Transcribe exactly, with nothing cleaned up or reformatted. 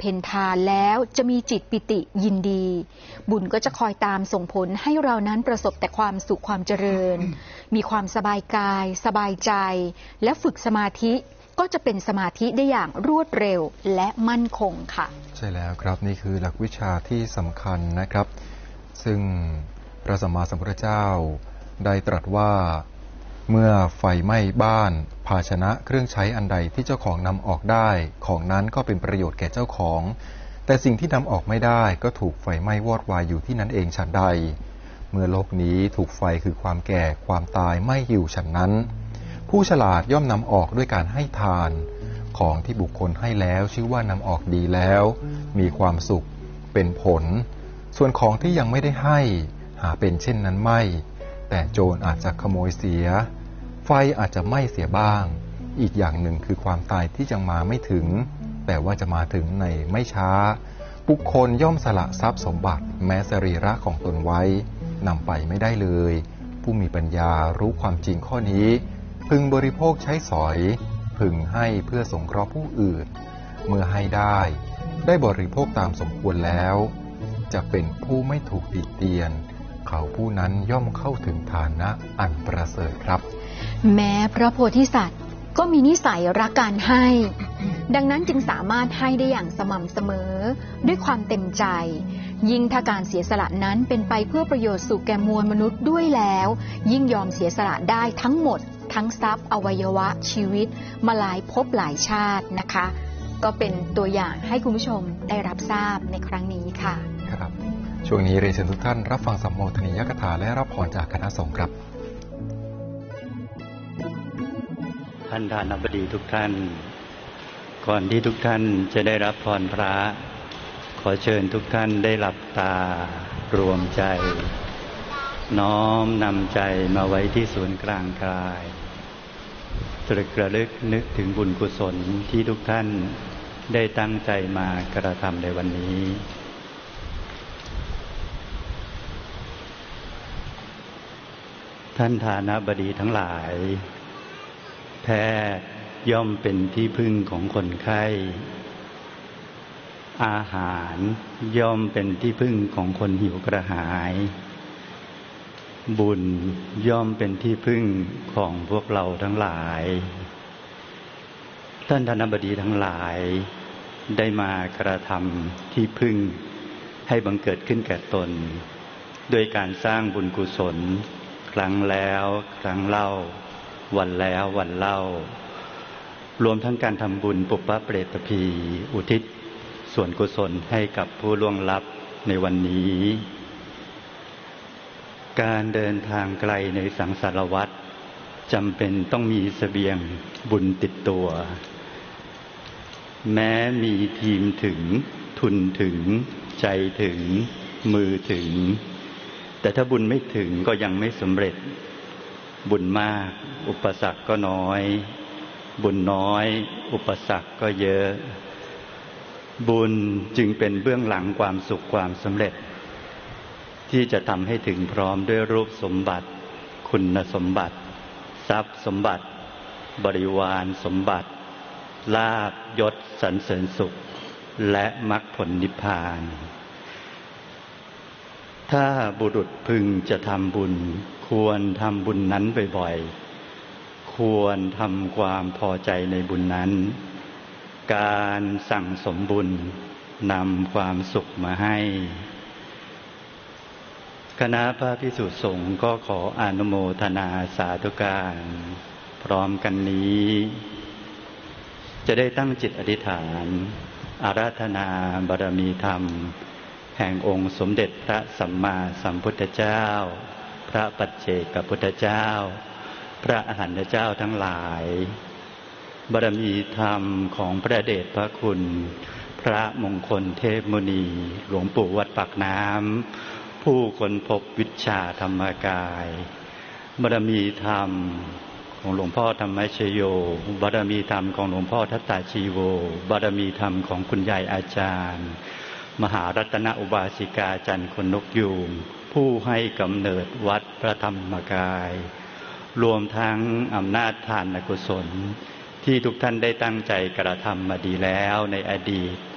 พ็ญทานแล้วจะมีจิตปิติยินดีบุญก็จะคอยตามส่งผลให้เรานั้นประสบแต่ความสุขความเจริญมีความสบายกายสบายใจและฝึกสมาธิก็จะเป็นสมาธิได้อย่างรวดเร็วและมั่นคงค่ะใช่แล้วครับนี่คือหลักวิชาที่สำคัญนะครับซึ่งพระสัมมาสัมพุทธเจ้าได้ตรัสว่าเมื่อไฟไหม้บ้านภาชนะเครื่องใช้อันใดที่เจ้าของนำออกได้ของนั้นก็เป็นประโยชน์แก่เจ้าของแต่สิ่งที่นำออกไม่ได้ก็ถูกไฟไหม้วอดวายอยู่ที่นั้นเองฉันใดเมื่อโลกนี้ถูกไฟคือความแก่ความตายไหม้อยู่ฉันนั้นผู้ฉลาดย่อมนำออกด้วยการให้ทานของที่บุคคลให้แล้วชื่อว่านำออกดีแล้วมีความสุขเป็นผลส่วนของที่ยังไม่ได้ให้หาเป็นเช่นนั้นไม่แต่โจรอาจจะขโมยเสียไฟอาจจะไหม้เสียบ้างอีกอย่างหนึ่งคือความตายที่ยังมาไม่ถึงแต่ว่าจะมาถึงในไม่ช้าบุคคลย่อมสละทรัพย์สมบัติแม้สรีระของตนไว้นำไปไม่ได้เลยผู้มีปัญญารู้ความจริงข้อนี้พึงบริโภคใช้สอยพึงให้เพื่อสงเคราะห์ผู้อื่นเมื่อให้ได้ได้บริโภคตามสมควรแล้วจะเป็นผู้ไม่ถูกติเตียนเขาผู้นั้นย่อมเข้าถึงฐานะอันประเสริฐครับแม้พระโพธิสัตว์ก็มีนิสัยรักการให้ดังนั้นจึงสามารถให้ได้อย่างสม่ำเสมอด้วยความเต็มใจยิ่งถ้าการเสียสละนั้นเป็นไปเพื่อประโยชน์สุขแก่มวลมนุษย์ด้วยแล้วยิ่งยอมเสียสละได้ทั้งหมดทั้งทรัพย์อวัยวะชีวิตมาหลายภพหลายชาตินะคะก็เป็นตัวอย่างให้คุณผู้ชมได้รับทราบในครั้งนี้ค่ะครับช่วงนี้เรียนเชิญทุกท่านรับฟังสัมโมทนียกถาและรับพรจากคณะสงฆ์ครับท่านทานบดีทุกท่านก่อนที่ทุกท่านจะได้รับพรพระขอเชิญทุกท่านได้หลับตารวมใจน้อมนำใจมาไว้ที่ศูนย์กลางกายตรึกระลึกนึกถึงบุญกุศลที่ทุกท่านได้ตั้งใจมากระทำในวันนี้ท่านทานบดีทั้งหลายแพทย์ย่อมเป็นที่พึ่งของคนไข้อาหารย่อมเป็นที่พึ่งของคนหิวกระหายบุญย่อมเป็นที่พึ่งของพวกเราทั้งหลายท่านทานบดีทั้งหลายได้มากระทำที่พึ่งให้บังเกิดขึ้นแก่ตนโดยการสร้างบุญกุศลครั้งแล้วครั้งเล่าวันแล้ววันเล่ารวมทั้งการทำบุญปุพพเปรตภีอุทิศส่วนกุศลให้กับผู้ล่วงลับในวันนี้การเดินทางไกลในสังสารวัฏจำเป็นต้องมีเสบียงบุญติดตัวแม้มีทีมถึงทุนถึงใจถึงมือถึงแต่ถ้าบุญไม่ถึงก็ยังไม่สำเร็จบุญมากอุปสรรคก็น้อยบุญน้อยอุปสรรคก็เยอะบุญจึงเป็นเบื้องหลังความสุขความสำเร็จที่จะทำให้ถึงพร้อมด้วยรูปสมบัติคุณสมบัติทรัพย์สมบัติบริวารสมบัติลาภยศสรรเสริญสุขและมรรคผลนิพพานถ้าบุรุษพึงจะทำบุญควรทำบุญนั้นบ่อยๆควรทำความพอใจในบุญนั้นการสั่งสมบุญนำความสุขมาให้คณะพระภิกษุสงฆ์ก็ขออนุโมทนาสาธุการพร้อมกันนี้จะได้ตั้งจิตอธิษฐานอาราธนาบารมีธรรมแห่งองค์สมเด็จพระสัมมาสัมพุทธเจ้าพระปัจเจกพุทธเจ้าพระอรหันตเจ้าทั้งหลายบารมีธรรมของพระเดชพระคุณพระมงคลเทพมุนีหลวงปู่วัดปากน้ำผู้ค้นพบวิชาธรรมกายบารมีธรรมของหลวงพ่อธรรมชโยบารมีธรรมของหลวงพ่อทัตตาชีโวบารมีธรรมของคุณยายอาจารย์มหารัตนอุบาสิกาจันทร์คนนกยูงผู้ให้กำเนิดวัดพระธรรมกายรวมทั้งอำนาจทานกุศลที่ทุกท่านได้ตั้งใจกระทำมาดีแล้วในอดีต